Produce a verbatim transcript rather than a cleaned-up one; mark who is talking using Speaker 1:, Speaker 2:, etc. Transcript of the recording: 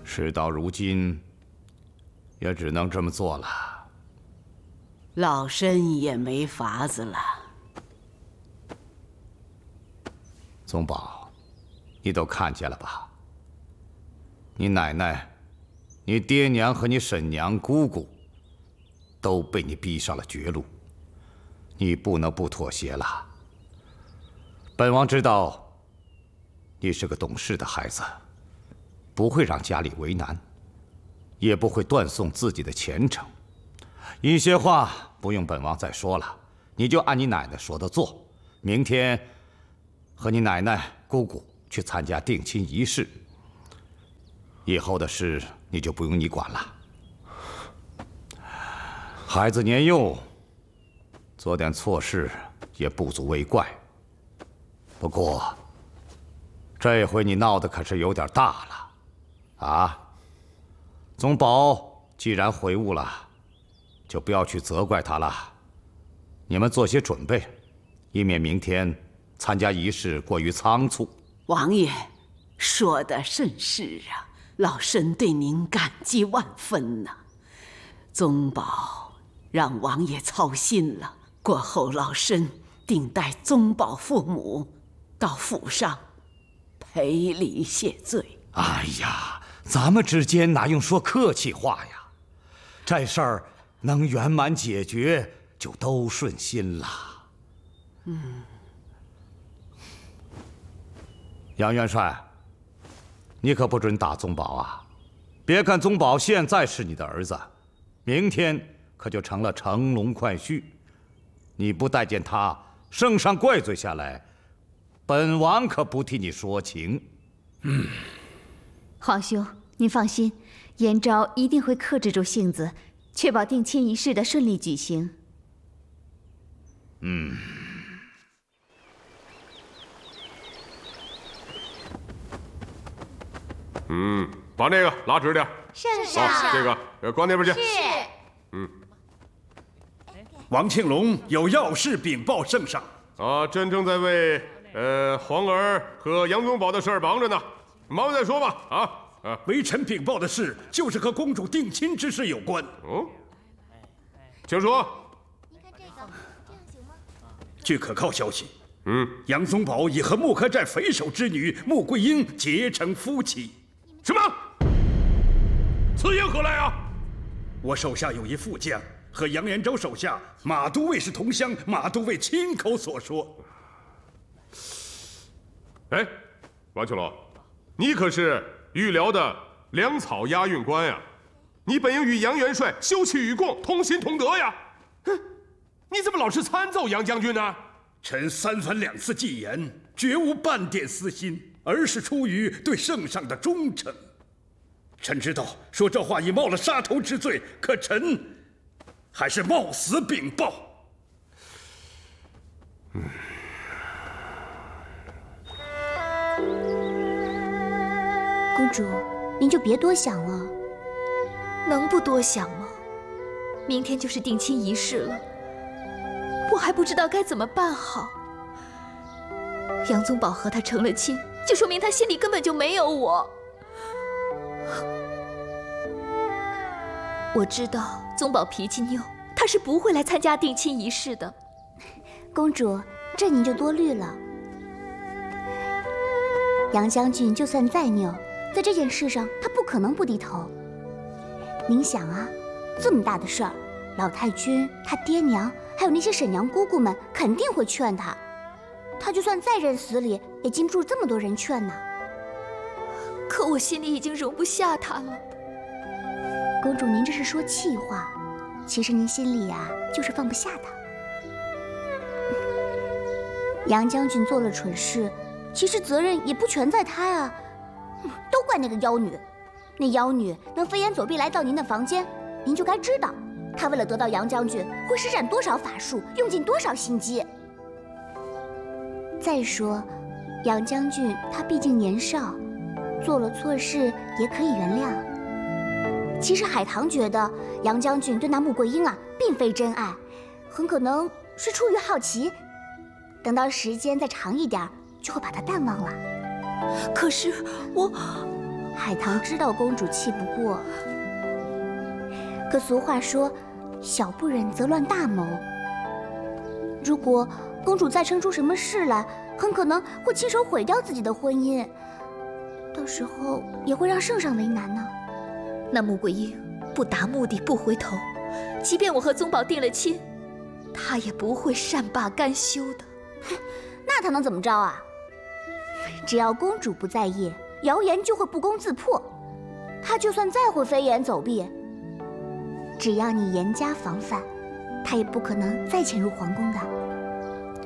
Speaker 1: 事到如今，也只能这么做了。
Speaker 2: 老身也没法子了。
Speaker 1: 宗宝，你都看见了吧？你奶奶、你爹娘和你婶娘、姑姑，都被你逼上了绝路，你不能不妥协了。本王知道，你是个懂事的孩子，不会让家里为难，也不会断送自己的前程。一些话不用本王再说了，你就按你奶奶说的做。明天和你奶奶、姑姑去参加定亲仪式，以后的事你就不用你管了。孩子年幼，做点错事也不足为怪。不过，这回你闹得可是有点大了，啊！宗宝既然悔悟了，就不要去责怪他了。你们做些准备，以免明天参加仪式过于仓促。
Speaker 2: 王爷说的甚是啊，老身对您感激万分呐。宗宝让王爷操心了，过后老身定带宗宝父母到府上赔礼谢罪。
Speaker 1: 哎呀，咱们之间哪用说客气话呀？这事儿能圆满解决，就都顺心了。
Speaker 2: 嗯。
Speaker 1: 杨元帅，你可不准打宗宝啊！别看宗宝现在是你的儿子，明天可就成了乘龙快婿。你不待见他，圣上怪罪下来，本王可不替你说情。
Speaker 3: 嗯，皇兄，您放心，延昭一定会克制住性子，确保定亲仪式的顺利举行。
Speaker 1: 嗯。
Speaker 4: 嗯，把那个拉直点。
Speaker 5: 圣上，
Speaker 4: 啊、这个呃，关那边去。
Speaker 5: 是。
Speaker 4: 嗯。
Speaker 6: 王庆龙有要事禀报圣上。
Speaker 4: 啊，朕正在为呃皇儿和杨宗保的事儿忙着呢，忙完再说吧。啊啊！
Speaker 6: 微臣禀报的事就是和公主定亲之事有关。
Speaker 4: 哦，请说。
Speaker 5: 你看这个，这样行吗？
Speaker 6: 据可靠消息，
Speaker 4: 嗯，
Speaker 6: 杨宗保已和木柯寨匪首之女穆桂英结成夫妻。
Speaker 4: 什么？此言何来啊？
Speaker 6: 我手下有一副将，和杨延昭手下马都尉是同乡，马都尉亲口所说。
Speaker 4: 哎，王庆龙，你可是御辽的粮草押运官呀，你本应与杨元帅休戚与共，同心同德呀。哼，你怎么老是参奏杨将军呢？
Speaker 6: 臣三番两次进言，绝无半点私心，而是出于对圣上的忠诚。臣知道说这话已冒了杀头之罪，可臣还是冒死禀报。
Speaker 3: 嗯。公主，您就别多想了。
Speaker 7: 能不多想吗？明天就是定亲仪式了，我还不知道该怎么办好。杨宗保和他成了亲，就说明他心里根本就没有我。我知道宗保脾气拗，他是不会来参加定亲仪式的。
Speaker 3: 公主，这您就多虑了。杨将军就算再拗，在这件事上他不可能不低头。您想啊，这么大的事儿，老太君、他爹娘，还有那些婶娘姑姑们肯定会劝他。他就算再认死理，也经不住这么多人劝呢。
Speaker 7: 可我心里已经容不下他了。
Speaker 3: 公主，您这是说气话，其实您心里呀、啊，就是放不下他。杨将军做了蠢事，其实责任也不全在他呀，都怪那个妖女。那妖女能飞檐走壁来到您的房间，您就该知道，她为了得到杨将军，会施展多少法术，用尽多少心机。再说，杨将军他毕竟年少，做了错事也可以原谅。其实海棠觉得杨将军对那穆桂英啊，并非真爱，很可能是出于好奇。等到时间再长一点，就会把他淡忘了。
Speaker 7: 可是我，
Speaker 3: 海棠知道公主气不过，可俗话说，小不忍则乱大谋。如果公主再生出什么事来，很可能会亲手毁掉自己的婚姻，到时候也会让圣上为难呢。
Speaker 7: 那穆桂英不达目的不回头，即便我和宗保定了亲，她也不会善罢甘休的。
Speaker 3: 那她能怎么着啊？只要公主不在意，谣言就会不攻自破。她就算再会飞檐走壁，只要你严加防范，她也不可能再潜入皇宫的。